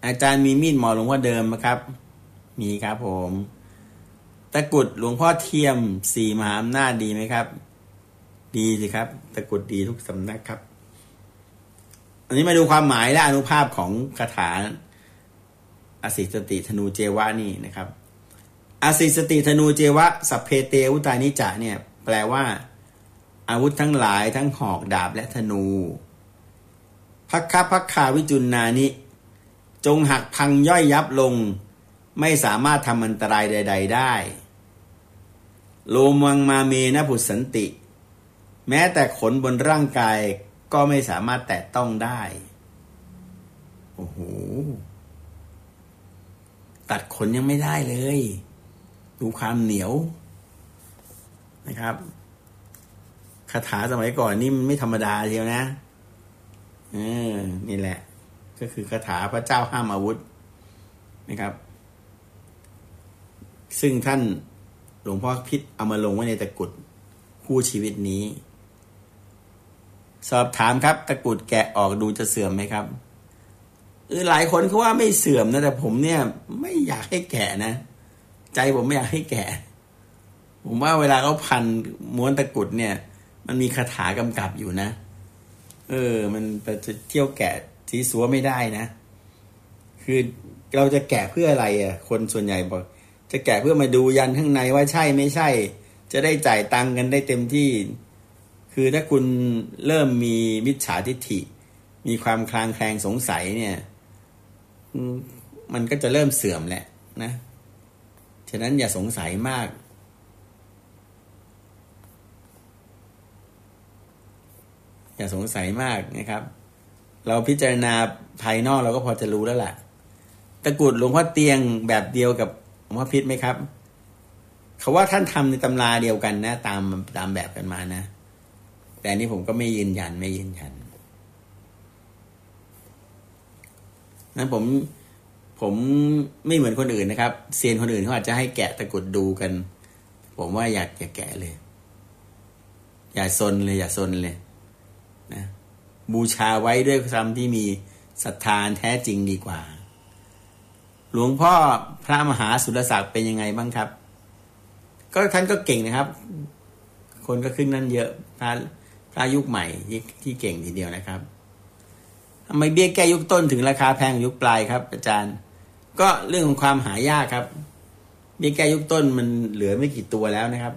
อาจารย์มีมีดหมอหลวงพ่อเดิมไหมครับมีครับผมตะกรุดหลวงพ่อเทียมสี่มหาอำนาจดีไหมครับดีสิครับตะกรุดดีทุกสำนักครับอันนี้มาดูความหมายและอนุภาพของคาถาอสิสติธนูเจวะนี่นะครับอสิสติธนูเจวะสัพเพเตวุตานิจะเนี่ยแปลว่าอาวุธทั้งหลายทั้งหอกดาบและธนูภัคคาวิจุนนานิจงหักพังย่อยยับลงไม่สามารถทำอันตรายใดๆได้โลมังมาเมนะพุสันติแม้แต่ขนบนร่างกายก็ไม่สามารถแตะต้องได้โอ้โหตัดขนยังไม่ได้เลยดูความเหนียวนะครับคาถาสมัยก่อนนี่มันไม่ธรรมดาเทียวนะนี่แหละก็คือคาถาพระเจ้าห้ามอาวุธนะครับซึ่งท่านหลวงพ่อพิษเอามาลงไว้ในตะกรุดคู่ชีวิตนี้สอบถามครับตะกรุดแกะออกดูจะเสื่อมไหมครับหลายคนเขาว่าไม่เสื่อมนะแต่ผมเนี่ยไม่อยากให้แกะนะใจผมไม่อยากให้แกะผมว่าเวลาเขาพันม้วนตะกรุดเนี่ยมันมีคาถากำกับอยู่นะมันจะเที่ยวแกะสีสัวไม่ได้นะคือเราจะแกะเพื่ออะไรคนส่วนใหญ่บอกจะแกะเพื่อมาดูยันข้างในว่าใช่ไม่ใช่จะได้จ่ายตังค์กันได้เต็มที่คือถ้าคุณเริ่มมีมิจฉาทิฏฐิมีความคลางแคลงสงสัยเนี่ยมันก็จะเริ่มเสื่อมแหละนะฉะนั้นอย่าสงสัยมากอย่าสงสัยมากนะครับเราพิจารณาภายนอกเราก็พอจะรู้แล้วล่ะตะกรุดหลวงพ่อเตียงแบบเดียวกับหลวงพ่อพิษไหมครับเขาว่าท่านทำในตำราเดียวกันนะตามแบบกันมานะแต่นี้ผมก็ไม่ยืนยันนั้นผมไม่เหมือนคนอื่นนะครับเซียนคนอื่นเขาอาจจะให้แกะตะกรุดดูกันผมว่าอยากจะแกะเลยอย่าซนเลยนะบูชาไว้ด้วยความที่มีศรัทธาแท้จริงดีกว่าหลวงพ่อพระมหาสุรศักดิ์เป็นยังไงบ้างครับก็ท่านก็เก่งนะครับคนก็ขึ้นนั่นเยอะพระยุคใหม่ที่เก่งทีเดียวนะครับทำไมเบี้ยแก้ยุคต้นถึงราคาแพงยุคปลายครับอาจารย์ก็เรื่องของความหายากครับเบี้ยแก้ยุคต้นมันเหลือไม่กี่ตัวแล้วนะครับ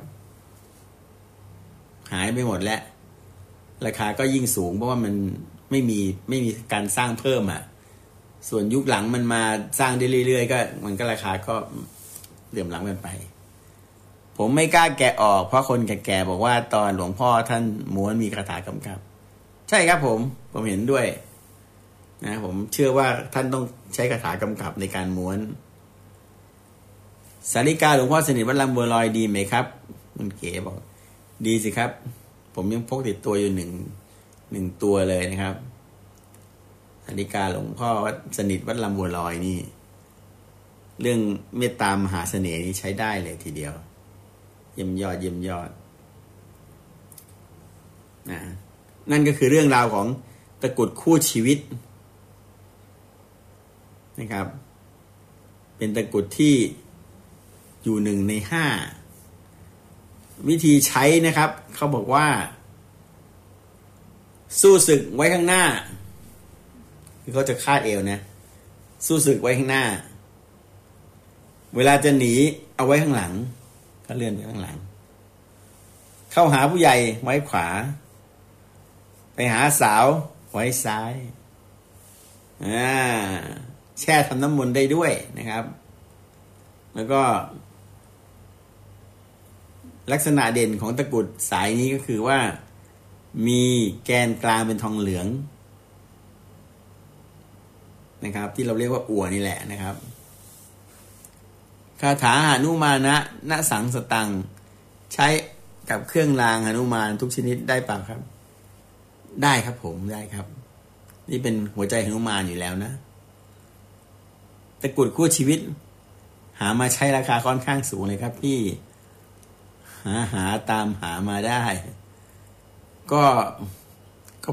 หายไปหมดแล้วราคาก็ยิ่งสูงเพราะว่ามันไม่มีการสร้างเพิ่มส่วนยุคหลังมันมาสร้างได้เรื่อยๆก็มันก็ราคาก็เหลื่อมล้ำกันไปผมไม่กล้าแกะออกเพราะคนแก่ๆบอกว่าตอนหลวงพ่อท่านม้วนมีคาถากำกับใช่ครับผมเห็นด้วยนะผมเชื่อว่าท่านต้องใช้คาถากำกับในการม้วนสาริกาหลวงพ่อสนิทวัดลำบัวลอยดีไหมครับคุณเก๋บอกดีสิครับผมยังพกติดตัวอยู่หนึ่งตัวเลยนะครับสาริกาหลวงพ่อวัดสนิทวัดลำบัวลอยนี่เรื่องเมตตามหาเสน่ห์นี่ใช้ได้เลยทีเดียวเยี่ยมยอดนั่นก็คือเรื่องราวของตะกรุดคู่ชีวิตนะครับเป็นตะกรุดที่อยู่1 ใน 5วิธีใช้นะครับเขาบอกว่าสู้ศึกไว้ข้างหน้าคือเขาจะคาดเอวนะสู้ศึกไว้ข้างหน้าเวลาจะหนีเอาไว้ข้างหลังก็เลื่อนไปข้างหลังเข้าหาผู้ใหญ่ไว้ขวาไปหาสาวไว้ซ้ายแช่ทำน้ำมนต์ได้ด้วยนะครับแล้วก็ลักษณะเด่นของตะกรุดสายนี้ก็คือว่ามีแกนกลางเป็นทองเหลืองนะครับที่เราเรียกว่าอั่วนี่แหละนะครับคาถาหนุมานะณสังสตังใช้กับเครื่องรางหนุมานทุกชนิดได้เปล่าครับได้ครับผมได้ครับนี่เป็นหัวใจหนุมานอยู่แล้วนะตะกรุดคู่ชีวิตหามาใช้ราคาค่อนข้างสูงเลยครับพี่หาตามหามาได้ก็